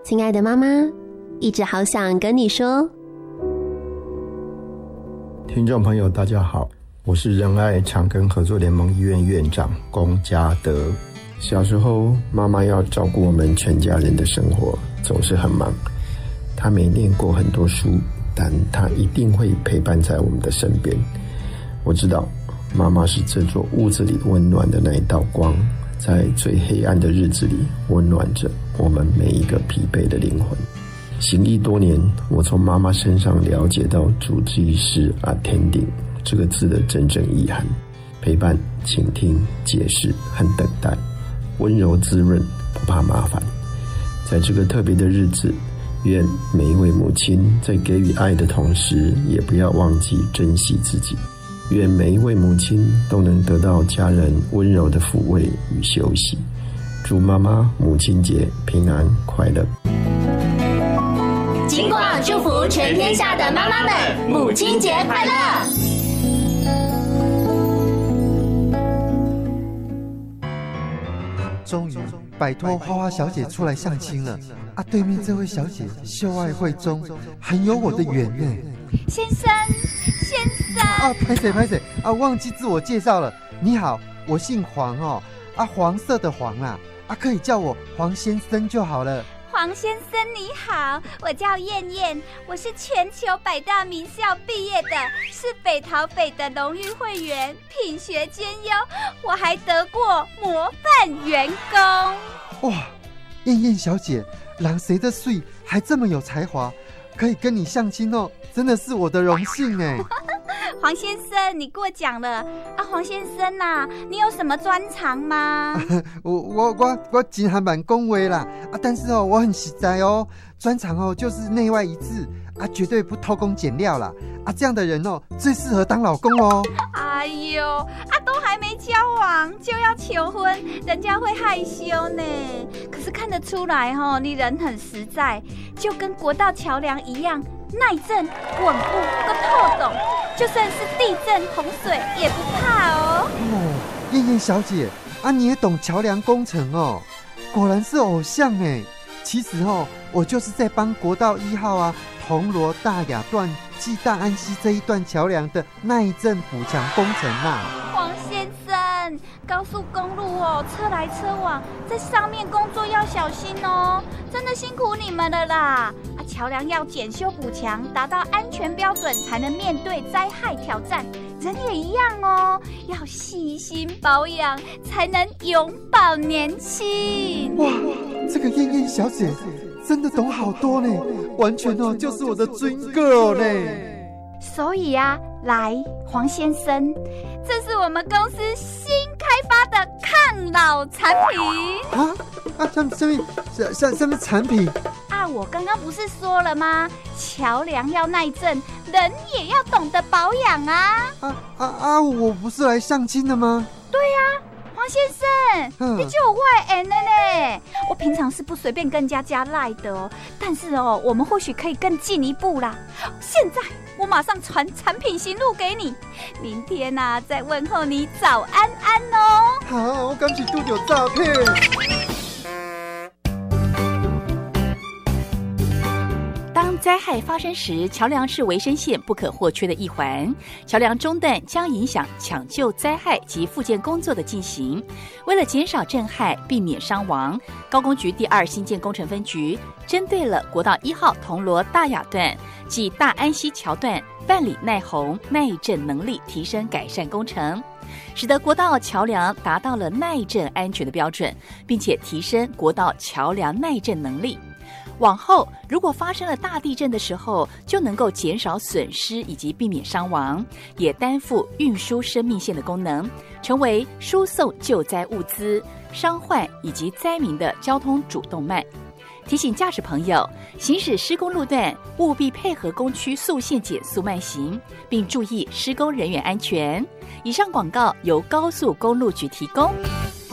亲爱的妈妈，一直好想跟你说。 听众朋友大家好，我是仁爱长庚合作联盟医院院长龚家德。小时候妈妈要照顾我们全家人的生活总是很忙，她没念过很多书，但她一定会陪伴在我们的身边。我知道妈妈是这座屋子里温暖的那一道光，在最黑暗的日子里温暖着我们每一个疲惫的灵魂。行医多年，我从妈妈身上了解到主治医师attending这个字的真正意涵：陪伴、倾听、解释和等待，温柔滋润，不怕麻烦。在这个特别的日子，愿每一位母亲在给予爱的同时，也不要忘记珍惜自己。愿每一位母亲都能得到家人温柔的抚慰与休息。祝妈妈母亲节平安快乐。 金广祝福全天下的妈妈们，母亲节快乐！ 终于摆脱花花小姐出来相亲了啊！对面这位小姐秀爱慧中，很有我的缘呢。 先生啊，拍谁啊，忘记自我介绍了。你好，我姓黄哦，啊，黄色的黄啦，啊，可以叫我黄先生就好了。 黄先生你好，我叫燕燕，我是全球百大名校毕业的，是北桃北的荣誉会员，品学兼优，我还得过模范员工。 哇，燕燕小姐，人谁的水还这么有才华，可以跟你相亲哦，真的是我的荣幸哎。 黄先生，你过奖了啊！黄先生啊，你有什么专长吗？ 我真还蛮恭维啦啊！但是哦，我很实在哦，专长哦就是内外一致啊，绝对不偷工减料啦啊！这样的人哦，最适合当老公哦。 哎呦啊，都还没交往就要求婚，人家会害羞呢。可是看得出来哦，你人很实在，就跟国道桥梁一样。耐震、稳固跟透懂，就算是地震、洪水也不怕哦。 燕燕小姐啊，你也懂桥梁工程哦，果然是偶像哎。其实哦，我就是在帮国道1号啊，铜锣大雅段暨大安溪这一段桥梁的耐震补强工程啦。 黄先生，高速公路哦，车来车往，在上面工作要小心哦，真的辛苦你们了啦。桥梁要检修补强，达到安全标准，才能面对灾害挑战。人也一样哦，要细心保养，才能永葆年轻。 哇，这个燕燕小姐真的懂好多呢，完全哦就是我的 dream girl 呢。 所以啊，来，黄先生，这是我们公司新开发的抗老产品啊，什么产品？ 我刚刚不是说了吗？桥梁要耐震，人也要懂得保养啊！ 我不是来相亲的吗？ 对呀，黄先生，你就有外人了呢。我平常是不随便跟人家加赖的哦，但是哦，我们或许可以更进一步啦。现在我马上传产品型录给你，明天啊再问候你早安安哦。 好，我赶紧丢点照片。 当灾害发生时，桥梁是维生线不可或缺的一环。桥梁中断将影响抢救灾害及复健工作的进行。为了减少震撼，避免伤亡，高工局第2新建工程分局针对了国道1号铜锣大雅段及大安溪桥段办理耐洪、耐震能力提升改善工程，使得国道桥梁达到了耐震安全的标准，并且提升国道桥梁耐震能力。往后如果发生了大地震的时候，就能够减少损失以及避免伤亡，也担负运输生命线的功能，成为输送救灾物资、伤患以及灾民的交通主动脉。提醒驾驶朋友，行驶施工路段务必配合工区速限减速慢行，并注意施工人员安全。以上广告由高速公路局提供。